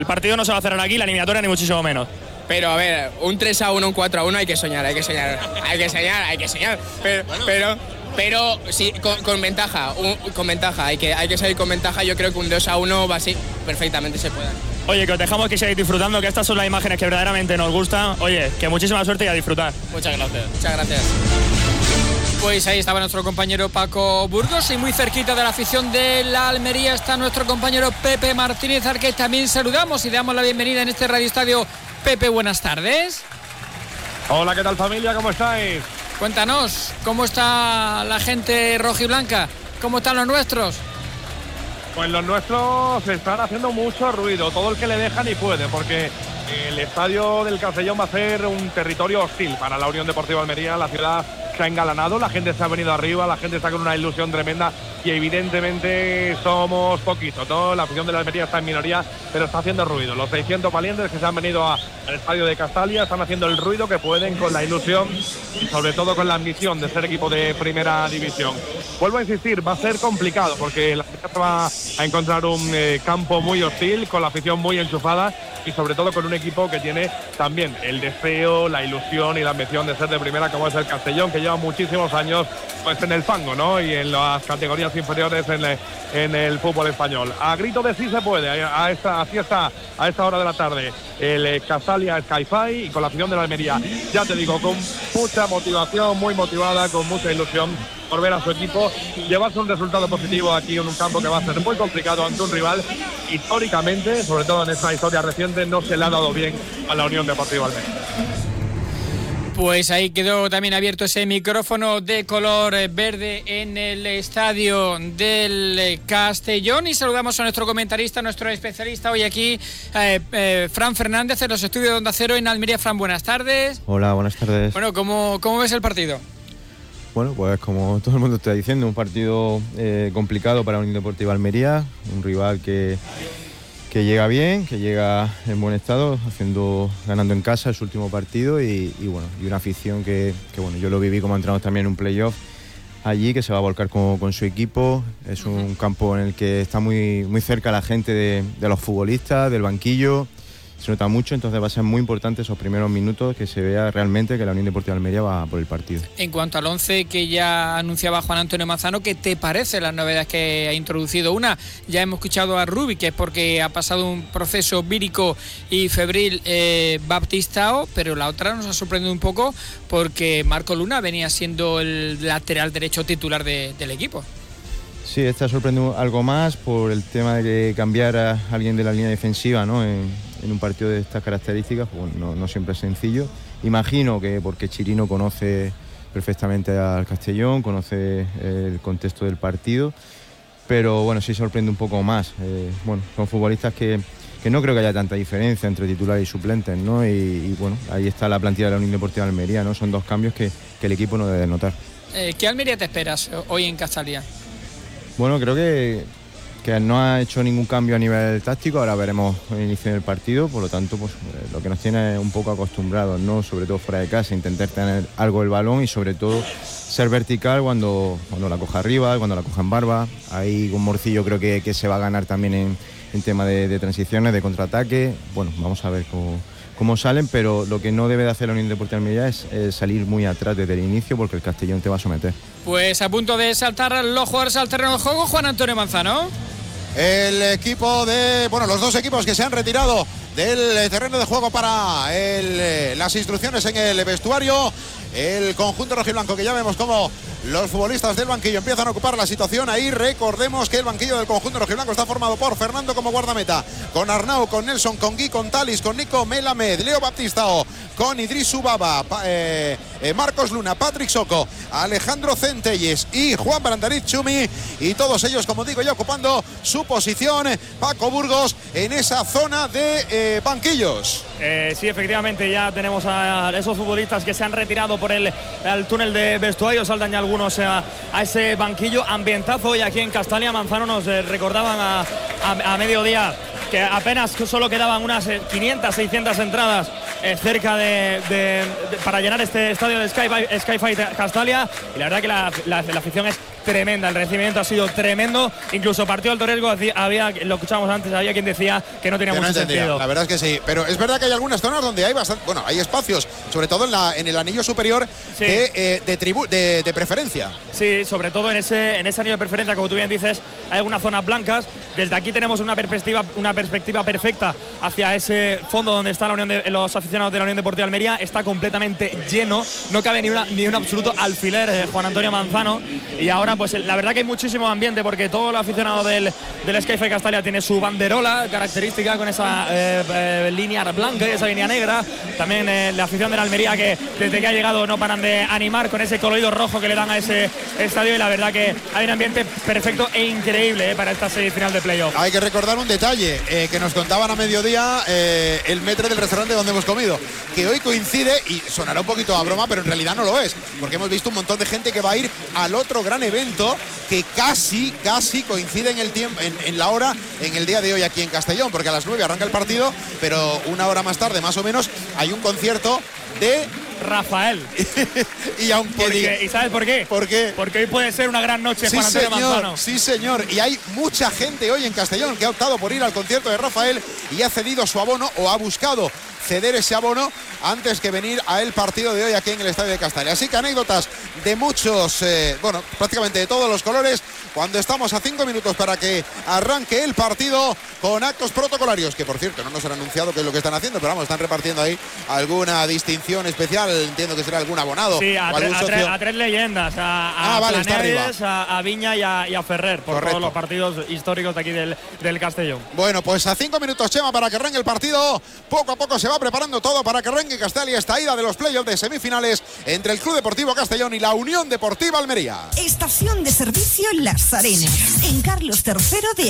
El partido no se va a cerrar aquí, la eliminatoria ni muchísimo menos. Pero a ver, un 3-1, un 4-1 hay que soñar. Pero sí, con ventaja, con ventaja. Hay que salir con ventaja. Yo creo que un 2-1 va así, perfectamente se puede. Oye, que os dejamos que sigáis disfrutando, que estas son las imágenes que verdaderamente nos gustan. Oye, que muchísima suerte y a disfrutar. Muchas gracias. Pues ahí estaba nuestro compañero Paco Burgos y muy cerquita de la afición de la Almería está nuestro compañero Pepe Martínez, al que también saludamos y damos la bienvenida en este Radio Estadio. Pepe, buenas tardes. Hola, ¿qué tal familia? ¿Cómo estáis? Cuéntanos, ¿cómo está la gente rojiblanca? ¿Cómo están los nuestros? Pues los nuestros están haciendo mucho ruido, todo el que le dejan y puede, porque el estadio del Castellón va a ser un territorio hostil para la Unión Deportiva Almería. La ciudad se ha engalanado, la gente se ha venido arriba, la gente está con una ilusión tremenda y evidentemente somos poquitos, ¿no? La afición de la Almería está en minoría, pero está haciendo ruido. Los 600 valientes que se han venido al estadio de Castalia están haciendo el ruido que pueden con la ilusión y sobre todo con la ambición de ser equipo de primera división. Vuelvo a insistir, va a ser complicado porque la Almería va a encontrar un campo muy hostil, con la afición muy enchufada y sobre todo con un equipo que tiene también el deseo, la ilusión y la ambición de ser de primera, como es el Castellón, que lleva muchísimos años pues en el fango, ¿no? Y en las categorías inferiores en el fútbol español. A grito de sí se puede, así está a esta hora de la tarde el Castalia Sky-Fi y con la afición de la Almería, ya te digo, con mucha motivación, muy motivada, con mucha ilusión por ver a su equipo llevarse un resultado positivo aquí en un campo que va a ser muy complicado ante un rival. Históricamente, sobre todo en esta historia reciente, no se le ha dado bien a la Unión Deportiva Almería. Pues ahí quedó también abierto ese micrófono de color verde en el estadio del Castellón y saludamos a nuestro comentarista, nuestro especialista hoy aquí, Fran Fernández, en los estudios de Onda Cero en Almería. Fran, buenas tardes. Hola, buenas tardes. Bueno, ¿cómo ves el partido? Bueno, pues como todo el mundo está diciendo, un partido complicado para la Unión Deportiva Almería, un rival que llega bien, que llega en buen estado, ganando en casa su último partido y una afición que bueno, yo lo viví como entrenador también en un playoff allí, que se va a volcar con su equipo. Es un campo en el que está muy, muy cerca la gente de los futbolistas, del banquillo. Se nota mucho, entonces va a ser muy importante esos primeros minutos que se vea realmente que la Unión Deportiva Almería va por el partido. En cuanto al 11 que ya anunciaba Juan Antonio Manzano, ¿qué te parece las novedades que ha introducido? Una, ya hemos escuchado a Rubi, que es porque ha pasado un proceso vírico y febril Baptistao, pero la otra nos ha sorprendido un poco porque Marco Luna venía siendo el lateral derecho titular del equipo. Sí, esta sorprendió algo más por el tema de cambiar a alguien de la línea defensiva, ¿no? En un partido de estas características, pues no siempre es sencillo. Imagino que porque Chirino conoce perfectamente al Castellón, conoce el contexto del partido, pero bueno, sí sorprende un poco más. Son futbolistas que no creo que haya tanta diferencia entre titulares y suplentes, ¿no? Y bueno, ahí está la plantilla de la Unión Deportiva Almería, ¿no? Son dos cambios que el equipo no debe notar. ¿Qué Almería te esperas hoy en Castalia? Bueno, creo que no ha hecho ningún cambio a nivel táctico. Ahora veremos el inicio del partido, por lo tanto pues lo que nos tiene un poco acostumbrados, ¿no? Sobre todo fuera de casa, intentar tener algo el balón y sobre todo ser vertical cuando la coja arriba, cuando la coja en barba. Ahí con Morcillo creo que se va a ganar también en tema de transiciones, de contraataque. Bueno, vamos a ver cómo salen, pero lo que no debe de hacer la Unión Deportiva Almería es salir muy atrás desde el inicio, porque el Castellón te va a someter. Pues a punto de saltar los jugadores al terreno de juego, Juan Antonio Manzano. El equipo los dos equipos que se han retirado del terreno de juego para las instrucciones en el vestuario. El conjunto rojiblanco, que ya vemos cómo los futbolistas del banquillo empiezan a ocupar la situación ahí. Recordemos que el banquillo del conjunto rojiblanco está formado por Fernando como guardameta, con Arnau, con Nelson, con Gui, con Talis, con Nico Melamed, Leo Baptistao, con Idris Ubaba, Marcos Luna, Patrick Soco, Alejandro Centelles y Juan Brandariz Chumi, y todos ellos, como digo ya, ocupando su posición. Paco Burgos en esa zona de banquillos. Sí, efectivamente, ya tenemos a esos futbolistas que se han retirado por el túnel de vestuario. Saltan ya algunos a ese banquillo. Ambientazo hoy aquí en Castalia. Manzano nos recordaban a mediodía que apenas solo quedaban unas 500, 600 entradas cerca para llenar este estadio de Sky-Fi Castalia, y la verdad que la afición es tremenda, el recibimiento ha sido tremendo, incluso partido alto riesgo, lo escuchábamos antes, había quien decía que no tenía mucho sentido. La verdad es que sí, pero es verdad que hay algunas zonas donde hay bastante, bueno, hay espacios, sobre todo en el anillo superior sí. de preferencia. Sí, sobre todo en ese anillo de preferencia, como tú bien dices, hay algunas zonas blancas. Desde aquí tenemos una perspectiva perfecta hacia ese fondo donde está los aficionados de la Unión Deportiva Almería. Está completamente lleno, no cabe ni un absoluto alfiler, Juan Antonio Manzano. Y ahora, pues la verdad que hay muchísimo ambiente, porque todo el aficionado del SkyFi Castalia tiene su banderola característica con esa línea blanca y esa línea negra. También la afición de la Almería, que desde que ha llegado no paran de animar con ese colorido rojo que le dan a ese estadio, y la verdad que hay un ambiente perfecto e increíble para esta semifinal de playoff. Hay que recordar un detalle que nos contaban a mediodía el maître del restaurante donde hemos comido, que hoy coincide, y sonará un poquito a broma, pero en realidad no lo es, porque hemos visto un montón de gente que va a ir al otro gran evento que casi coincide en el tiempo, en la hora, en el día de hoy aquí en Castellón, porque a las 9 arranca el partido, pero una hora más tarde, más o menos, hay un concierto de Rafael. ¿Y sabes por qué? ¿Por qué? Porque hoy puede ser una gran noche, sí, Juan Antonio Manzano. Sí, señor. Y hay mucha gente hoy en Castellón que ha optado por ir al concierto de Rafael y ha cedido su abono, o ha buscado ceder ese abono antes que venir a el partido de hoy aquí en el Estadio de Castalia. Así que anécdotas de muchos, prácticamente de todos los colores, cuando estamos a 5 minutos para que arranque el partido, con actos protocolarios, que por cierto no nos han anunciado qué es lo que están haciendo, pero vamos, están repartiendo ahí alguna distinción especial, entiendo que será algún abonado. Sí, a tres leyendas, a Planedes, a Viña y a Ferrer, por todos los partidos históricos de aquí del Castellón. Bueno, pues a 5 minutos, Chema, para que arranque el partido. Poco a poco se va preparando todo para que arranque Castalia esta ida de los playoffs de semifinales entre el Club Deportivo Castellón y la Unión Deportiva Almería. Estación de servicio Las Arenas, en Carlos III de